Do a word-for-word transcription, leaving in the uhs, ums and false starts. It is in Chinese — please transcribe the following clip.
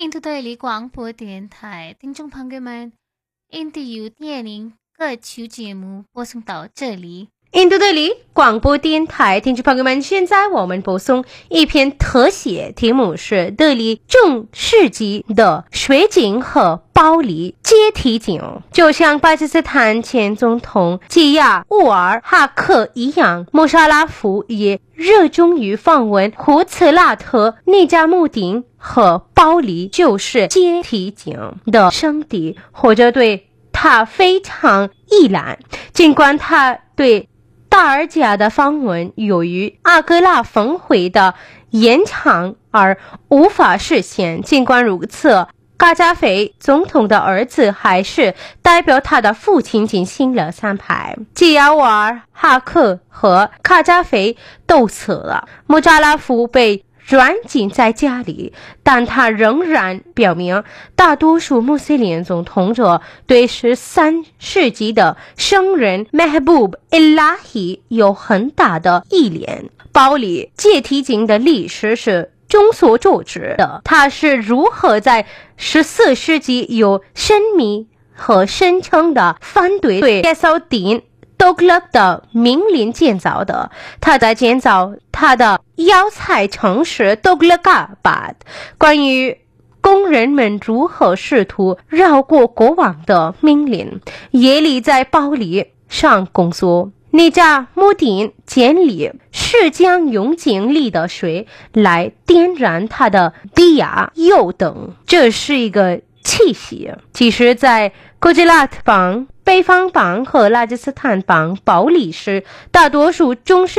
印度对里广播电台听众朋友们，印度有电影歌曲节目播送到这里。 印度对里广播电台听众朋友们，现在我们播送一篇特写，题目是德里中世纪的水井和包里阶梯井。就像巴基斯坦前总统吉亚乌尔哈克一样，穆沙拉夫也热衷于访问胡茨拉特、尼加穆丁和包里就是阶梯井的圣地，或者对他非常依赖。尽管他对大尔加的访问由于阿格拉峰会的延长而无法实现，尽管如此，卡扎菲总统的儿子还是代表他的父亲进行了参拜。吉亚瓦尔哈克和卡扎菲都死了，穆扎拉夫被软禁在家里，但他仍然表明大多数穆斯林总统者对十三世纪的圣人 Mehboob Ilahi 有很大的依恋。包里阶梯井的历史是众所周知的，它是如何在十四世纪有神秘和深沉的反对对耶稣丁多格勒的命令建造的。他在建造他的要塞城市多格勒嘎巴。关于工人们如何试图绕过国王的命令，耶利在包里上工作。尼加穆丁建立是将用井里的水来点燃他的低压油灯，这是一个气息。其实在古吉拉特邦、北方邦和拉吉斯坦邦，包里是大多数中世